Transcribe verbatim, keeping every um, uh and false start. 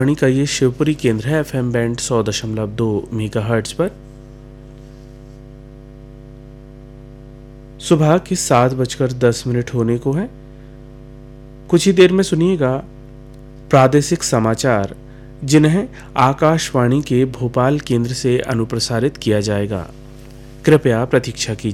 वाणी का ये शिवपुरी केंद्र है एफ एम बैंड सौ दशमलव दो मेगाहर्ट्ज पर। सुबह के सात बजकर दस मिनट होने को है। कुछ ही देर में सुनिएगा प्रादेशिक समाचार, जिन्हें आकाशवाणी के भोपाल केंद्र से अनुप्रसारित किया जाएगा। कृपया प्रतीक्षा कीजिए।